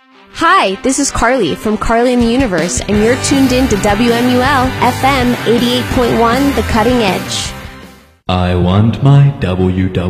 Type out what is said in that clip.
Hi, this is Carly from Carly in the Universe, and you're tuned in to WMUL FM 88.1 The Cutting Edge. I want my WW.